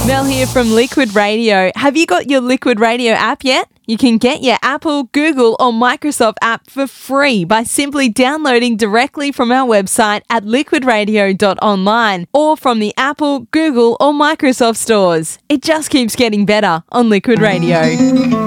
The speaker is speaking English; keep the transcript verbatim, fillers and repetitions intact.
Mel here from Liquid Radio. Have you got your Liquid Radio app yet? You can get your Apple, Google or Microsoft app for free by simply downloading directly from our website at liquid radio dot online or from the Apple, Google or Microsoft stores. It just keeps getting better on Liquid Radio.